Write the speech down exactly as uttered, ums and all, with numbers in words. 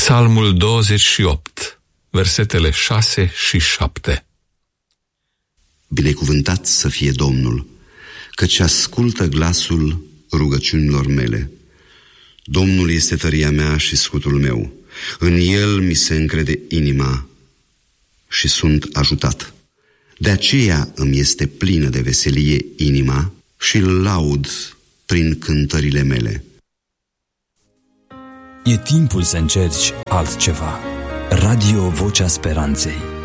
Psalmul douăzeci și opt, versetele șase și șapte. Binecuvântat să fie Domnul, căci ascultă glasul rugăciunilor mele. Domnul este tăria mea și scutul meu. În El mi se încrede inima și sunt ajutat. De aceea îmi este plină de veselie inima și îl laud prin cântările mele. E timpul să încerci altceva. Radio Vocea Speranței.